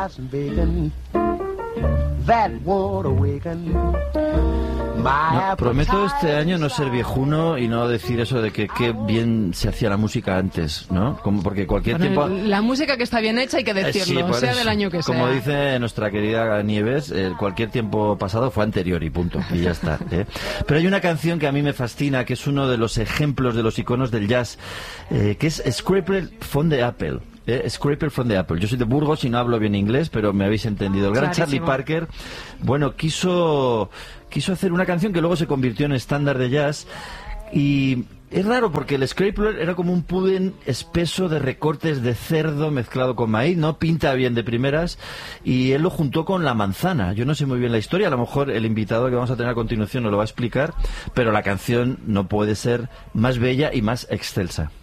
No, prometo este año no ser viejuno y no decir eso de que qué bien se hacía la música antes, ¿no? Como porque cualquier tiempo... La música que está bien hecha hay que decirlo, sea del año que sea. Como dice nuestra querida Nieves, cualquier tiempo pasado fue anterior y punto, y ya está. Pero hay una canción que a mí me fascina, que es uno de los ejemplos de los iconos del jazz, que es Scraper from the Apple. Scraper from the Apple. Yo soy de Burgos y no hablo bien inglés, pero me habéis entendido. El gran Charlie Parker, bueno, quiso hacer una canción que luego se convirtió en estándar de jazz, y es raro porque el scraper era como un pudín espeso de recortes de cerdo mezclado con maíz, no pinta bien de primeras, y él lo juntó con la manzana. Yo no sé muy bien la historia, a lo mejor el invitado que vamos a tener a continuación nos lo va a explicar, pero la canción no puede ser más bella y más excelsa.